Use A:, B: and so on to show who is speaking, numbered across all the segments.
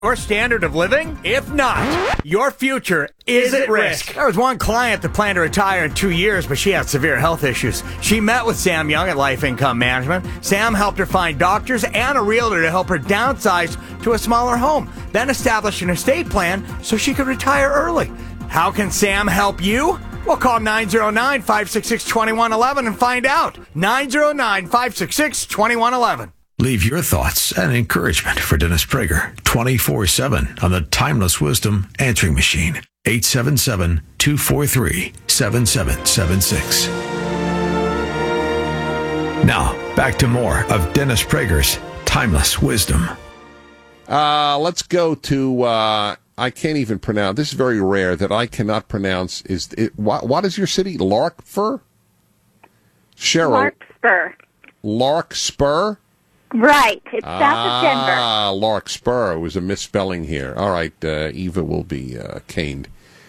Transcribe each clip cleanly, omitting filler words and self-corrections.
A: Your standard of living? If not, your future is at risk. There was one client that planned to retire in 2 years, but she had severe health issues. She met with Sam Young at Life Income Management. Sam helped her find doctors and a realtor to help her downsize to a smaller home, then establish an estate plan so she could retire early. How can Sam help you? Well, call 909-566-2111 and find out. 909-566-2111.
B: Leave your thoughts and encouragement for Dennis Prager 24/7 on the Timeless Wisdom Answering Machine. 877-243-7776. Now, back to more of Dennis Prager's Timeless Wisdom.
C: Let's go to, I can't even pronounce, this is very rare that I cannot pronounce. What is your city? Larkspur? Cheryl. Larkspur?
D: Right. It's south of Denver.
C: Larkspur. It was a misspelling here. All right. Eva will be caned.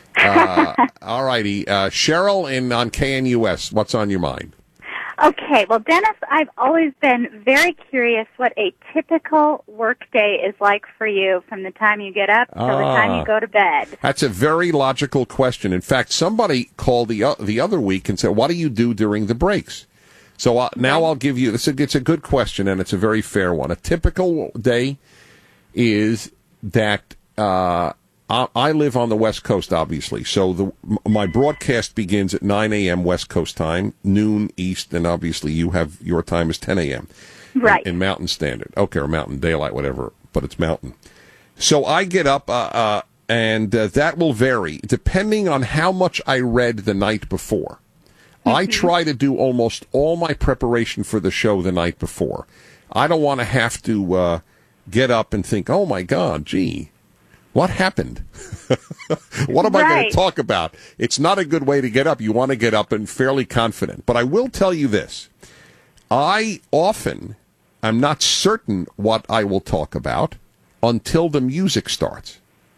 C: All righty. Cheryl on KNUS, what's on your mind?
D: Okay. Well, Dennis, I've always been very curious what a typical work day is like for you from the time you get up till the time you go to bed. That's
C: a very logical question. In fact, somebody called the other week and said, what do you do during the breaks? So now I'll give you, it's a good question, and it's a very fair one. A typical day is that I live on the West Coast, obviously. So my broadcast begins at 9 a.m. West Coast time, noon East, and obviously your time is 10 a.m.
D: Right.
C: In Mountain Standard. Okay, or Mountain Daylight, whatever, but it's Mountain. So I get up, and that will vary depending on how much I read the night before. I try to do almost all my preparation for the show the night before. I don't want to have to get up and think, oh, my God, gee, what happened? What am I going to talk about? It's not a good way to get up. You want to get up and fairly confident. But I will tell you this. I often am not certain what I will talk about until the music starts.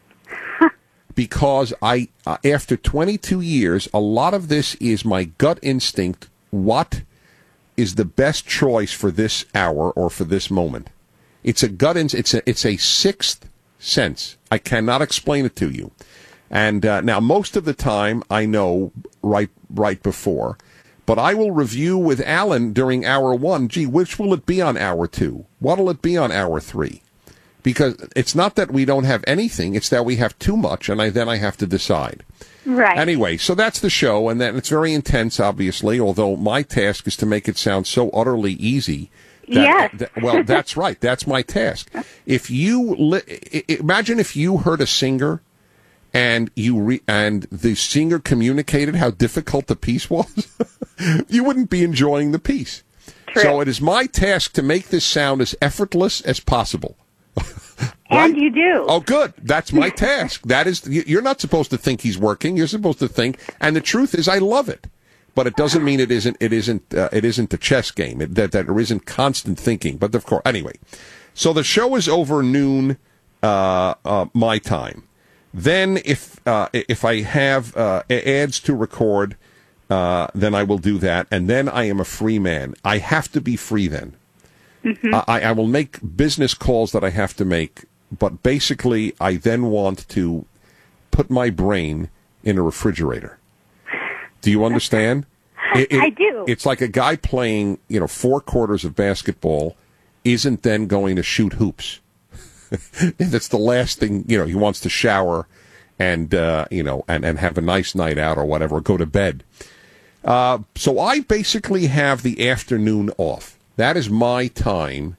C: Because after 22 years, a lot of this is my gut instinct. What is the best choice for this hour or for this moment? It's a gut instinct. It's a sixth sense. I cannot explain it to you. And now, most of the time, I know right before. But I will review with Alan during hour one. Gee, which will it be on hour two? What'll it be on hour three? Because it's not that we don't have anything, it's that we have too much, and then I have to decide.
D: Right.
C: Anyway, so that's the show, and then it's very intense, obviously, although my task is to make it sound so utterly easy. Well, that's right. That's my task. If you imagine if you heard a singer and and the singer communicated how difficult the piece was, you wouldn't be enjoying the piece.
D: True.
C: So it is my task to make this sound as effortless as possible. Right?
D: And you do.
C: Oh, good. That's my task. That is, you're not supposed to think he's working. You're supposed to think. And the truth is, I love it. But it doesn't mean it isn't a chess game. That there isn't constant thinking. But of course, anyway. So the show is over noon, my time. Then if I have ads to record, then I will do that. And then I am a free man. I have to be free then. Mm-hmm. I will make business calls that I have to make, but basically I then want to put my brain in a refrigerator. Do you understand?
D: I do.
C: It's like a guy playing, 4 quarters of basketball isn't then going to shoot hoops. That's the last thing, he wants to shower and have a nice night out or whatever, or go to bed. So I basically have the afternoon off. That is my time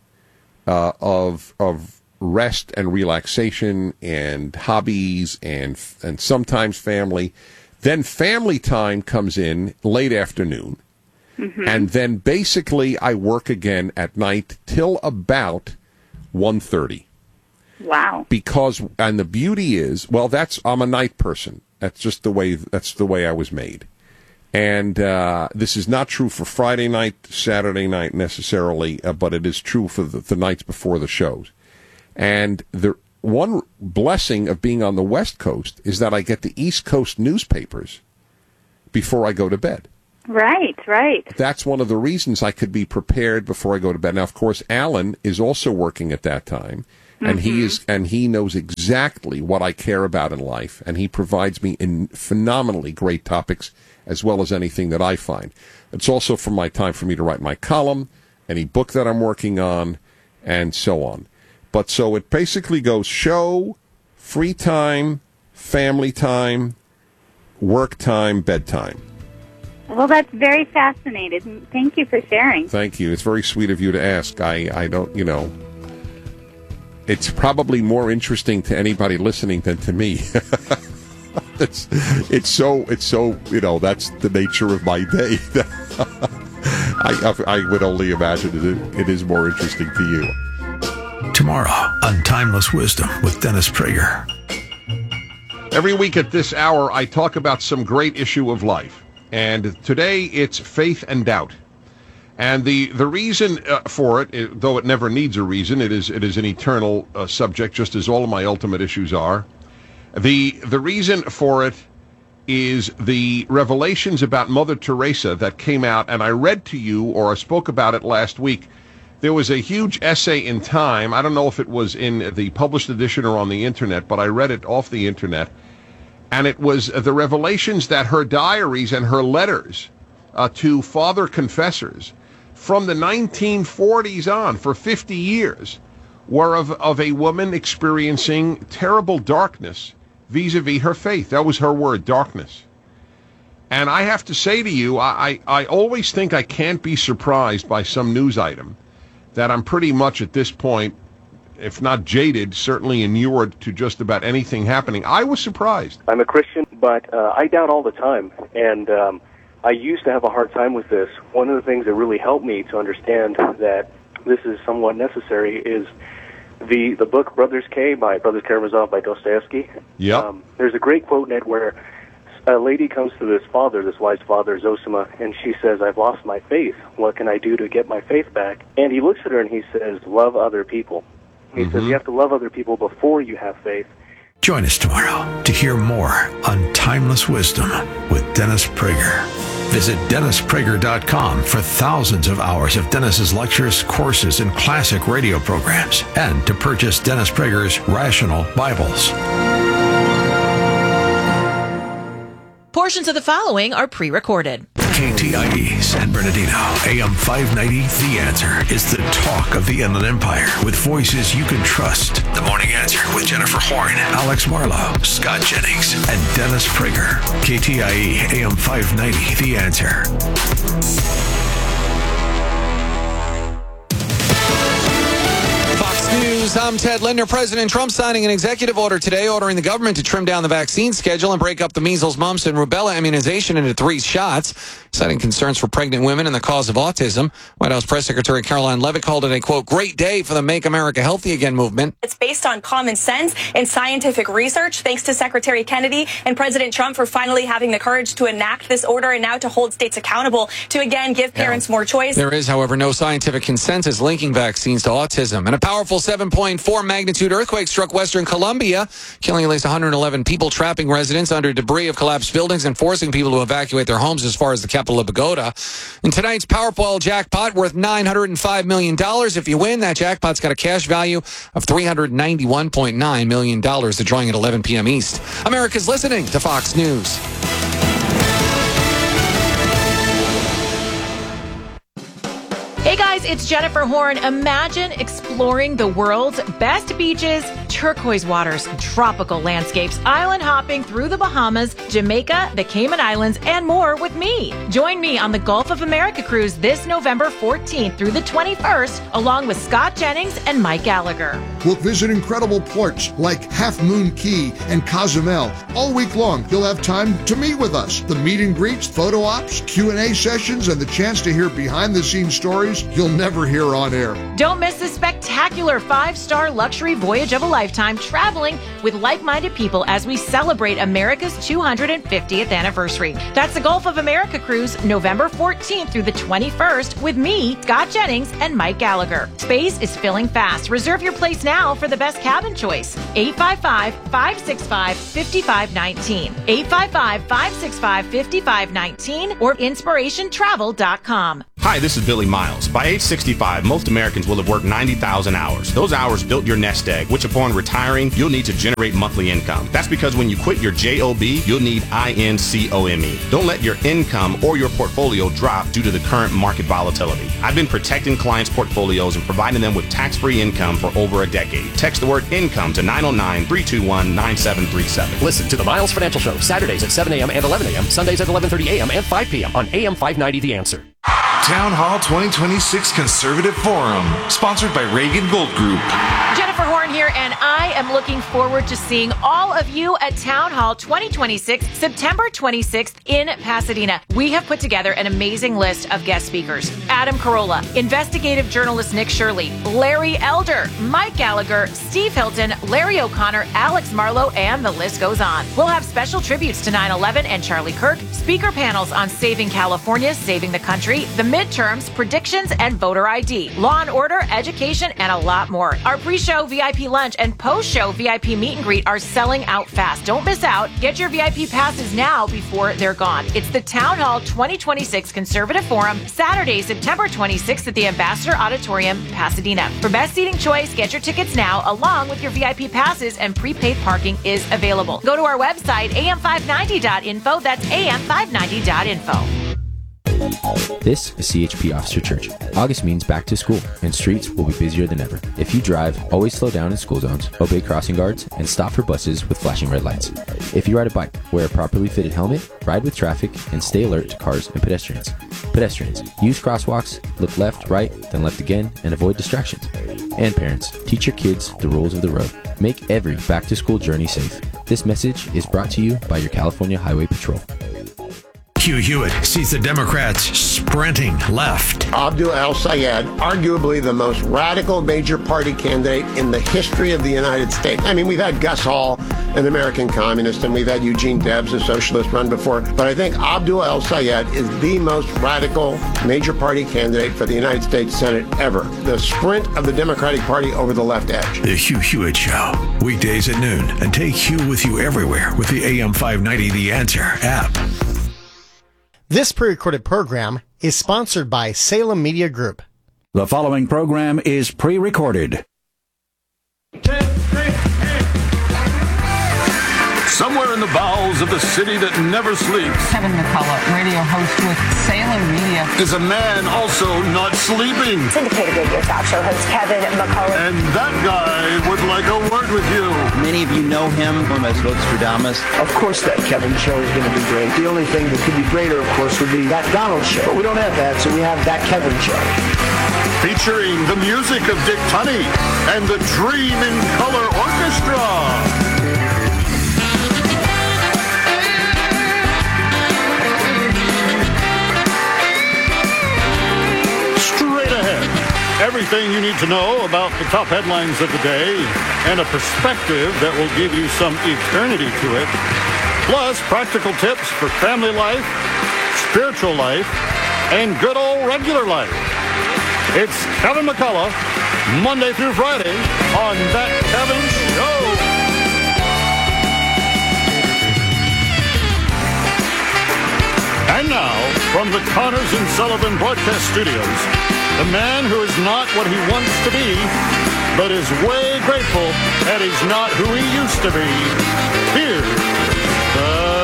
C: of rest and relaxation and hobbies and sometimes family. Then family time comes in late afternoon. Mm-hmm. And then basically I work again at night till about 1:30.
D: Wow.
C: And the beauty is, I'm a night person. That's the way I was made. And this is not true for Friday night, Saturday night necessarily, but it is true for the nights before the shows. And the one blessing of being on the West Coast is that I get the East Coast newspapers before I go to bed.
D: Right.
C: That's one of the reasons I could be prepared before I go to bed. Now, of course, Alan is also working at that time. And he knows exactly what I care about in life, and he provides me in phenomenally great topics as well as anything that I find. It's also from my time for me to write my column, any book that I'm working on, and so on. But so it basically goes show, free time, family time, work time, bedtime.
D: Well, that's very fascinating. Thank you for sharing.
C: Thank you. It's very sweet of you to ask. I don't, it's probably more interesting to anybody listening than to me. It's so, that's the nature of my day. I would only imagine it is more interesting to you.
B: Tomorrow on Timeless Wisdom with Dennis Prager.
C: Every week at this hour, I talk about some great issue of life. And today it's faith and doubt. And the reason for it, though it never needs a reason, it is an eternal subject, just as all of my ultimate issues are. The reason for it is the revelations about Mother Teresa that came out, and I read to you, or I spoke about it last week. There was a huge essay in Time. I don't know if it was in the published edition or on the internet, but I read it off the internet. And it was the revelations that her diaries and her letters to father confessors from the 1940s on, for 50 years, were of a woman experiencing terrible darkness vis-a-vis her faith. That was her word, darkness. And I have to say to you, I always think I can't be surprised by some news item, that I'm pretty much at this point, if not jaded, certainly inured to just about anything happening. I was surprised.
E: I'm a Christian, but I doubt all the time, and I used to have a hard time with this. One of the things that really helped me to understand that this is somewhat necessary is the book Brothers Karamazov by Dostoevsky.
C: Yep.
E: There's a great quote in it where a lady comes to this wise father, Zosima, and she says, "I've lost my faith. What can I do to get my faith back?" And he looks at her and he says, "Love other people." He says you have to love other people before you have faith.
B: Join us tomorrow to hear more on Timeless Wisdom with Dennis Prager. Visit DennisPrager.com for thousands of hours of Dennis's lectures, courses, and classic radio programs, and to purchase Dennis Prager's Rational Bibles.
F: Portions of the following are pre-recorded.
B: KTIE San Bernardino, AM 590, The Answer is the talk of the Inland Empire with voices you can trust. The Morning Answer with Jennifer Horn, Alex Marlowe, Scott Jennings, and Dennis Prager. KTIE AM 590, The Answer.
G: News. I'm Ted Linder. President Trump signing an executive order today ordering the government to trim down the vaccine schedule and break up the measles, mumps, and rubella immunization into 3 shots, citing concerns for pregnant women and the cause of autism. White House Press Secretary Caroline Leavitt called it a, quote, great day for the Make America Healthy Again movement.
H: It's based on common sense and scientific research, thanks to Secretary Kennedy and President Trump for finally having the courage to enact this order and now to hold states accountable to, again, give parents more choice.
G: There is, however, no scientific consensus linking vaccines to autism. And a powerful 7.4 magnitude earthquake struck Western Colombia, killing at least 111 people, trapping residents under debris of collapsed buildings and forcing people to evacuate their homes as far as the capital of Bogota. And tonight's Powerball jackpot worth $905 million. If you win, that jackpot's got a cash value of $391.9 million. The drawing at 11 p.m. East. America's listening to Fox News.
F: Hey guys, it's Jennifer Horn. Imagine exploring the world's best beaches, turquoise waters, tropical landscapes, island hopping through the Bahamas, Jamaica, the Cayman Islands, and more with me. Join me on the Gulf of America cruise this November 14th through the 21st, along with Scott Jennings and Mike Gallagher.
I: We'll visit incredible ports like Half Moon Key and Cozumel. All week long, you'll have time to meet with us. The meet and greets, photo ops, Q&A sessions, and the chance to hear behind-the-scenes stories you'll never hear on air.
F: Don't miss this spectacular 5-star luxury voyage of a lifetime, traveling with like-minded people as we celebrate America's 250th anniversary. That's the Gulf of America cruise, November 14th through the 21st, with me, Scott Jennings, and Mike Gallagher. Space is filling fast. Reserve your place now for the best cabin choice. 855-565-5519. 855-565-5519 or inspirationtravel.com.
J: Hi, this is Billy Miles. By age 65, most Americans will have worked 90,000 hours. Those hours built your nest egg, which upon retiring, you'll need to generate monthly income. That's because when you quit your JOB, you'll need INCOME. Don't let your income or your portfolio drop due to the current market volatility. I've been protecting clients' portfolios and providing them with tax-free income for over a decade. Text the word income to 909-321-9737.
K: Listen to the Miles Financial Show, Saturdays at 7 a.m. and 11 a.m., Sundays at 11:30 a.m. and 5 p.m. on AM 590 The Answer.
L: Town Hall 2026 Conservative Forum, sponsored by Reagan Gold Group.
F: Jennifer Horn here, and I am looking forward to seeing all of you at Town Hall 2026, September 26th in Pasadena. We have put together an amazing list of guest speakers. Adam Carolla, investigative journalist Nick Shirley, Larry Elder, Mike Gallagher, Steve Hilton, Larry O'Connor, Alex Marlowe, and the list goes on. We'll have special tributes to 9/11 and Charlie Kirk, speaker panels on saving California, saving the country, the midterms, predictions, and voter ID, law and order, education, and a lot more. Our pre-show VIP lunch and post-show VIP meet and greet are selling out fast. Don't miss out. Get your VIP passes now before they're gone. It's the Town Hall 2026 Conservative Forum, Saturday, September 26th at the Ambassador Auditorium, Pasadena. For best seating choice, get your tickets now along with your VIP passes, and prepaid parking is available. Go to our website, am590.info. That's am590.info.
M: This is CHP Officer Church. August means back to school, and streets will be busier than ever. If you drive, always slow down in school zones, obey crossing guards, and stop for buses with flashing red lights. If you ride a bike, wear a properly fitted helmet, ride with traffic, and stay alert to cars and pedestrians. Pedestrians, use crosswalks, look left, right, then left again, and avoid distractions. And parents, teach your kids the rules of the road. Make every back-to-school journey safe. This message is brought to you by your California Highway Patrol.
B: Hugh Hewitt sees the Democrats sprinting left.
N: Abdul El-Sayed, arguably the most radical major party candidate in the history of the United States. I mean, we've had Gus Hall, an American communist, and we've had Eugene Debs, a socialist, run before. But I think Abdul El-Sayed is the most radical major party candidate for the United States Senate ever. The sprint of the Democratic Party over the left edge.
B: The Hugh Hewitt Show, weekdays at noon. And take Hugh with you everywhere with the AM 590 The Answer app.
O: This pre-recorded program is sponsored by Salem Media Group.
P: The following program is pre-recorded.
Q: Somewhere in the bowels of the city that never sleeps,
R: Kevin McCullough, radio host with Salem Media,
Q: is a man also not sleeping.
S: Syndicated radio talk show host Kevin McCullough.
Q: And that guy would like a word with you.
T: Many of you know him from as Vostradamus.
U: Of course that Kevin show is going to be great. The only thing that could be greater, of course, would be that Donald show. But we don't have that, so we have that Kevin show.
Q: Featuring the music of Dick Tunney and the Dream in Color Orchestra. Everything you need to know about the top headlines of the day and a perspective that will give you some eternity to it. Plus, practical tips for family life, spiritual life, and good old regular life. It's Kevin McCullough, Monday through Friday on That Kevin Show. And now, from the Connors and Sullivan Broadcast Studios, the man who is not what he wants to be, but is way grateful that he's not who he used to be. Here's the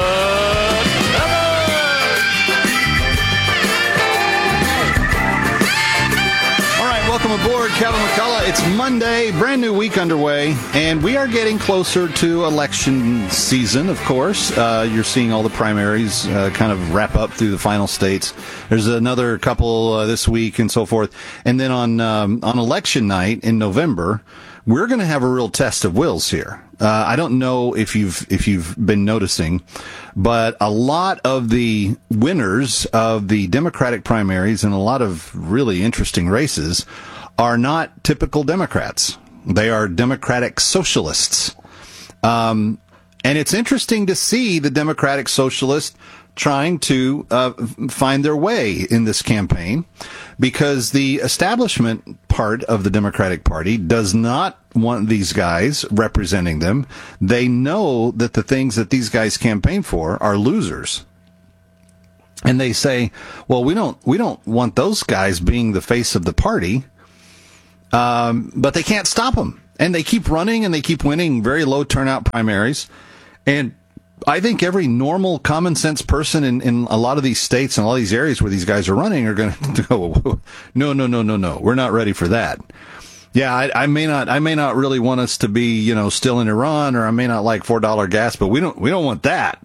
V: All right, welcome aboard, Kevin McCullough. It's Monday, brand new week underway, and we are getting closer to election season, of course. You're seeing all the primaries kind of wrap up through the final states. There's another couple this week and so forth. And then on election night in November, we're going to have a real test of wills here. I don't know if you've been noticing, but a lot of the winners of the Democratic primaries and a lot of really interesting races are not typical Democrats. They are Democratic socialists. And it's interesting to see the Democratic socialists trying to find their way in this campaign, because the establishment part of the Democratic Party does not want these guys representing them. They know that the things that these guys campaign for are losers. And they say, well, we don't want those guys being the face of the party, but they can't stop them. And they keep running and they keep winning very low turnout primaries. And I think every normal, common sense person in a lot of these states and all these areas where these guys are running are going to go, no, we're not ready for that. Yeah, I may not really want us to be, still in Iran, or I may not like $4 gas, but we don't want that.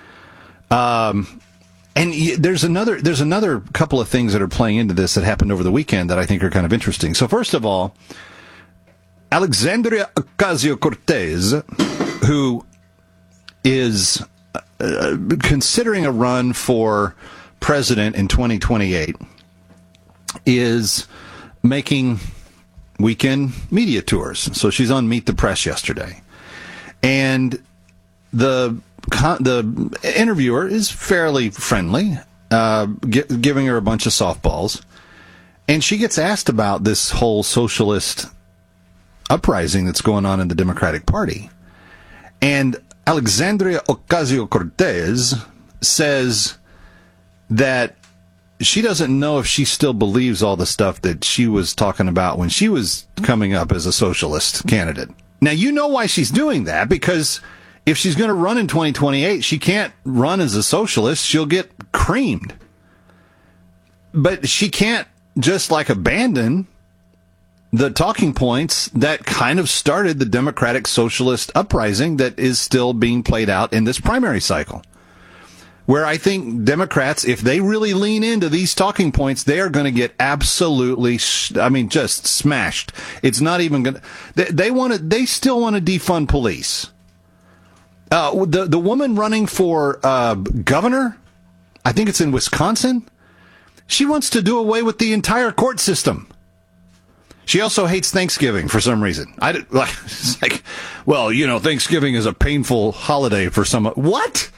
V: And there's another couple of things that are playing into this that happened over the weekend that I think are kind of interesting. So first of all, Alexandria Ocasio-Cortez, who is considering a run for president in 2028, is making weekend media tours. So she's on Meet the Press yesterday. And the interviewer is fairly friendly, giving her a bunch of softballs. And she gets asked about this whole socialist uprising that's going on in the Democratic Party. And Alexandria Ocasio-Cortez says that she doesn't know if she still believes all the stuff that she was talking about when she was coming up as a socialist candidate. Now, you know why she's doing that, because if she's going to run in 2028, she can't run as a socialist. She'll get creamed. But she can't just abandon the talking points that kind of started the Democratic Socialist uprising that is still being played out in this primary cycle. Where I think Democrats, if they really lean into these talking points, they are going to get absolutely, just smashed. It's not even going to, they still want to defund police. The woman running for governor, I think it's in Wisconsin, she wants to do away with the entire court system. She also hates Thanksgiving for some reason. It's like, Thanksgiving is a painful holiday for some. What?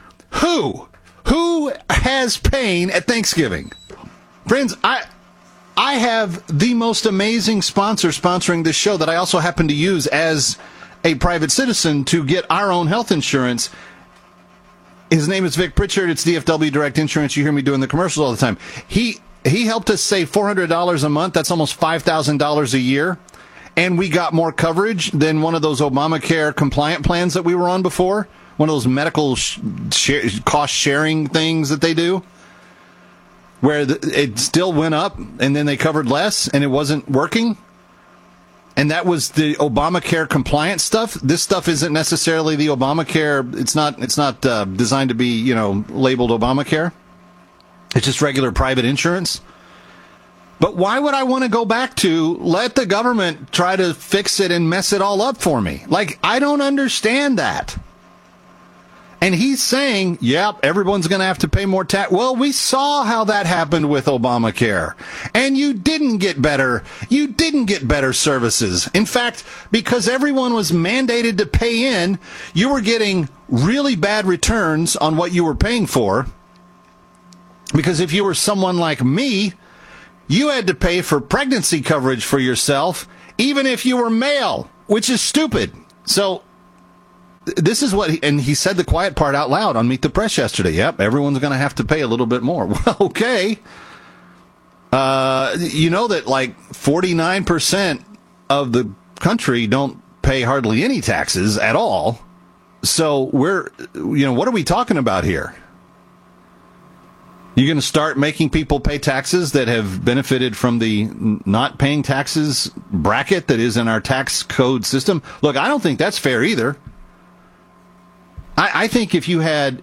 V: Who has pain at Thanksgiving? Friends, I have the most amazing sponsor sponsoring this show that I also happen to use as a private citizen to get our own health insurance. His name is Vic Pritchard. It's DFW Direct Insurance. You hear me doing the commercials all the time. He helped us save $400 a month. That's almost $5,000 a year. And we got more coverage than one of those Obamacare compliant plans that we were on before. One of those medical cost-sharing things that they do, where it still went up, and then they covered less, and it wasn't working. And that was the Obamacare compliant stuff. This stuff isn't necessarily the Obamacare. It's not designed to be, labeled Obamacare. It's just regular private insurance. But why would I want to go back to let the government try to fix it and mess it all up for me? I don't understand that. And he's saying, yep, everyone's going to have to pay more tax. Well, we saw how that happened with Obamacare. And you didn't get better services. In fact, because everyone was mandated to pay in, you were getting really bad returns on what you were paying for. Because if you were someone like me, you had to pay for pregnancy coverage for yourself, even if you were male, which is stupid. So this is what he said the quiet part out loud on Meet the Press yesterday. Yep, everyone's going to have to pay a little bit more. Well, okay. You know that 49% of the country don't pay hardly any taxes at all. So what are we talking about here? You're going to start making people pay taxes that have benefited from the not paying taxes bracket that is in our tax code system? Look, I don't think that's fair either. I think if you had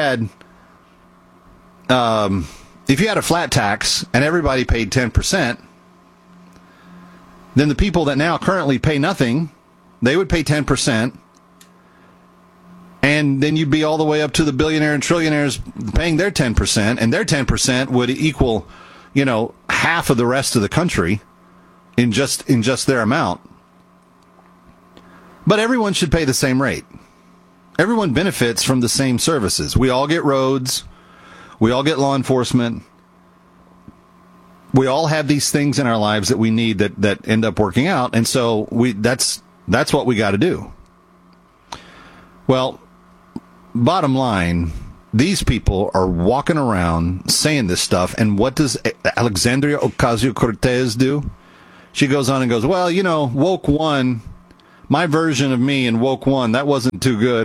V: a flat tax and everybody paid 10%, then the people that now currently pay nothing, they would pay 10%. And then you'd be all the way up to the billionaire and trillionaires paying their 10%, and their 10% would equal, half of the rest of the country in just their amount. But everyone should pay the same rate. Everyone benefits from the same services. We all get roads. We all get law enforcement. We all have these things in our lives that we need that end up working out, and so that's what we got to do. Well, bottom line, these people are walking around saying this stuff, and what does Alexandria Ocasio-Cortez do? She goes on and goes, well, you know, woke one, my version of me in woke one, that wasn't too good.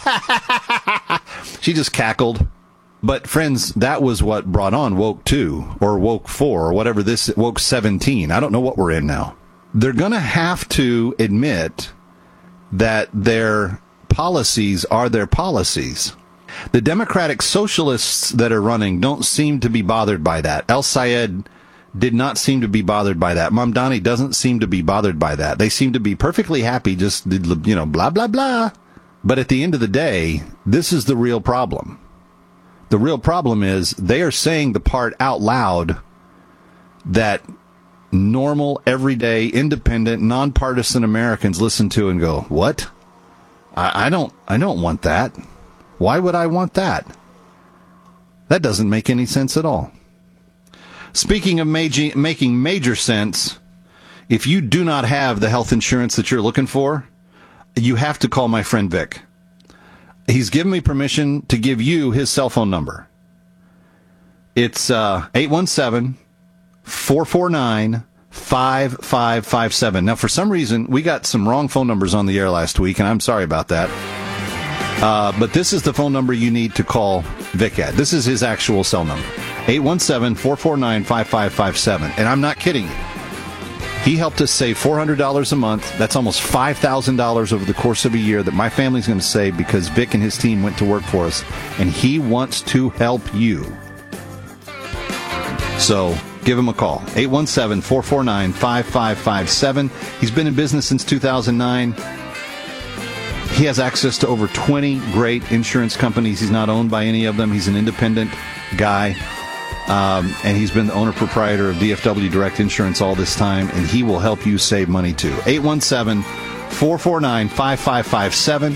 V: She just cackled. But friends, that was what brought on woke 2 or woke 4 or whatever this, woke 17. I don't know what we're in now. They're going to have to admit that their policies are their policies. The Democratic Socialists that are running don't seem to be bothered by that. El Sayed did not seem to be bothered by that. Mamdani doesn't seem to be bothered by that. They seem to be perfectly happy, just, you know, blah, blah, blah. But at the end of the day, this is the real problem. The real problem is they are saying the part out loud that normal, everyday, independent, nonpartisan Americans listen to and go, what? I don't want that. Why would I want that? That doesn't make any sense at all. Speaking of making major sense, if you do not have the health insurance that you're looking for, you have to call my friend Vic. He's given me permission to give you his cell phone number. It's 817-449-5557. Now, for some reason, we got some wrong phone numbers on the air last week, and I'm sorry about that. But this is the phone number you need to call Vic at. This is his actual cell number. 817-449-5557. And I'm not kidding you. He helped us save $400 a month. That's almost $5,000 over the course of a year that my family's going to save because Vic and his team went to work for us. And he wants to help you. So give him a call. 817-449-5557. He's been in business since 2009. He has access to over 20 great insurance companies. He's not owned by any of them. He's an independent guy. And he's been the owner-proprietor of DFW Direct Insurance all this time, and he will help you save money, too. 817-449-5557,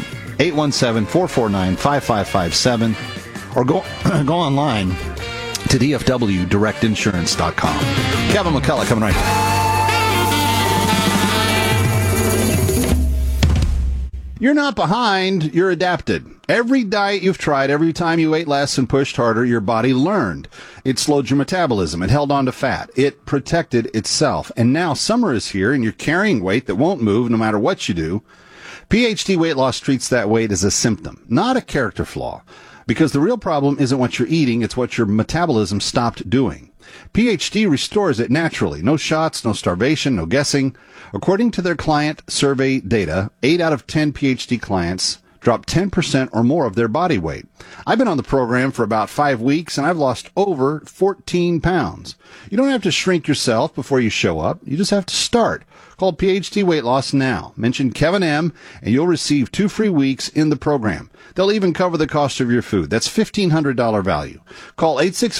V: 817-449-5557, or go online to dfwdirectinsurance.com. Kevin McCullough coming right back. You're not behind, you're adapted. Every diet you've tried, every time you ate less and pushed harder, your body learned. It slowed your metabolism. It held on to fat. It protected itself. And now summer is here and you're carrying weight that won't move no matter what you do. PhD Weight Loss treats that weight as a symptom, not a character flaw. Because the real problem isn't what you're eating, it's what your metabolism stopped doing. PhD restores it naturally. No shots, no starvation, no guessing. According to their client survey data, 8 out of 10 PhD clients drop 10% or more of their body weight. I've been on the program for about 5 weeks, and I've lost over 14 pounds. You don't have to shrink yourself before you show up. You just have to start. Call PhD Weight Loss now. Mention Kevin M., and you'll receive 2 free weeks in the program. They'll even cover the cost of your food. That's $1,500 value. Call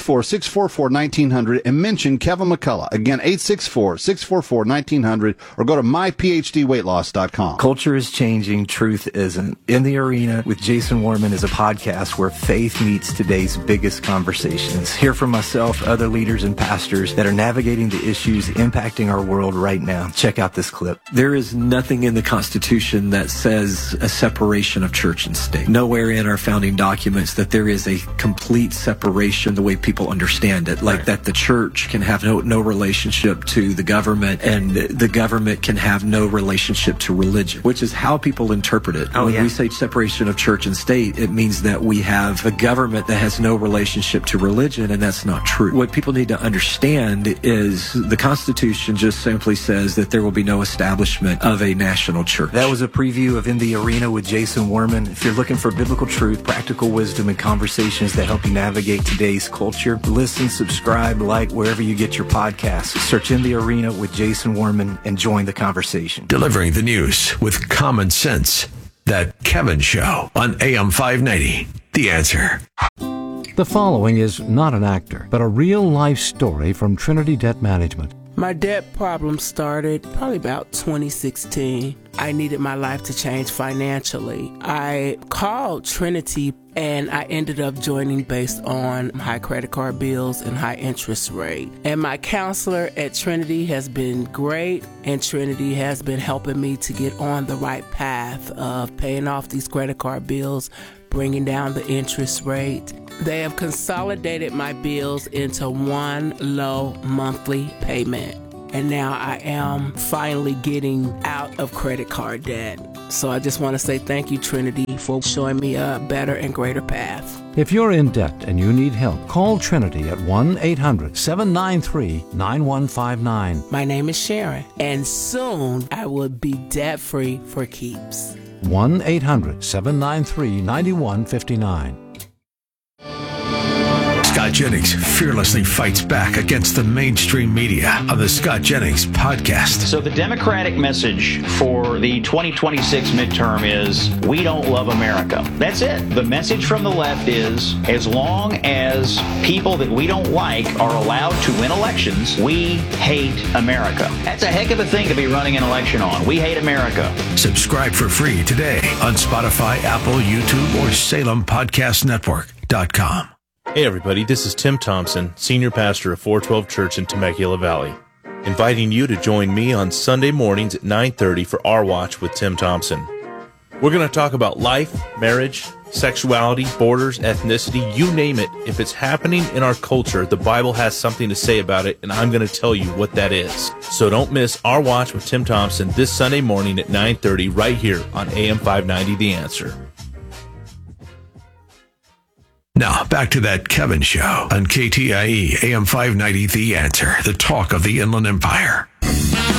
V: 864-644-1900 and mention Kevin McCullough. Again, 864-644-1900, or go to myphdweightloss.com.
A: Culture is changing. Truth isn't. In the Arena with Jason Warman is a podcast where faith meets today's biggest conversations. Hear from myself, other leaders and pastors that are navigating the issues impacting our world right now. Check out this clip.
D: There is nothing in the Constitution that says a separation of church and state. Nowhere in our founding documents that there is a complete separation the way people understand it, like that the church can have no relationship to the government and the government can have no relationship to religion, which is how people interpret it. When we say separation of church and state, it means that we have a government that has no relationship to religion, and that's not true. What people need to understand is the Constitution just simply says that there will be no establishment of a national church.
A: That was a preview of In the Arena with Jason Warman. If you're looking for biblical truth, practical wisdom, and conversations that help you navigate today's culture, listen, subscribe, like wherever you get your podcasts. Search In the Arena with Jason Warman and join the conversation.
B: Delivering the news with common sense. That Kevin Show on AM 590. The Answer.
W: The following is not an actor, but a real-life story from Trinity Debt Management.
X: My debt problem started probably about 2016. I needed my life to change financially. I called Trinity and I ended up joining based on high credit card bills and high interest rate. And my counselor at Trinity has been great, and Trinity has been helping me to get on the right path of paying off these credit card bills, bringing down the interest rate. They have consolidated my bills into one low monthly payment. And now I am finally getting out of credit card debt. So I just want to say thank you, Trinity, for showing me a better and greater path.
W: If you're in debt and you need help, call Trinity at 1-800-793-9159.
X: My name is Sharon, and soon I will be debt-free for keeps.
W: 1-800-793-9159.
B: Scott Jennings fearlessly fights back against the mainstream media on the Scott Jennings podcast.
C: So the Democratic message for the 2026 midterm is, we don't love America. That's it. The message from the left is, as long as people that we don't like are allowed to win elections, we hate America. That's a heck of a thing to be running an election on. We hate America.
B: Subscribe for free today on Spotify, Apple, YouTube, or SalemPodcastNetwork.com.
E: Hey everybody, this is Tim Thompson, Senior Pastor of 412 Church in Temecula Valley, inviting you to join me on Sunday mornings at 9:30 for Our Watch with Tim Thompson. We're going to talk about life, marriage, sexuality, borders, ethnicity, you name it. If it's happening in our culture, the Bible has something to say about it, and I'm going to tell you what that is. So don't miss Our Watch with Tim Thompson this Sunday morning at 9:30 right here on AM 590 The Answer.
B: Now, back to that Kevin Show on KTIE AM 590 The Answer, the talk of the Inland Empire.